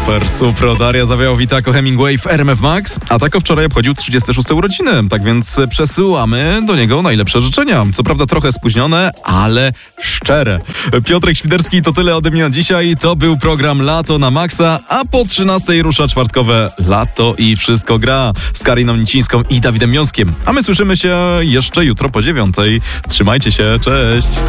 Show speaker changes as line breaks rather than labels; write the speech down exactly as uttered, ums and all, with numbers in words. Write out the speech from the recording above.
Super, super. Daria Zawiałow-Witako, Hemingway w R M F Max. A Tako wczoraj obchodził trzydzieste szóste urodziny, tak więc przesyłamy do niego najlepsze życzenia. Co prawda trochę spóźnione, ale szczere. Piotrek Świderski, to tyle ode mnie na dzisiaj. To był program Lato na Maxa, a po trzynastej rusza czwartkowe Lato i Wszystko gra z Kariną Nicińską i Dawidem Miąskiem. A my słyszymy się jeszcze jutro po dziewiątej. Trzymajcie się, cześć!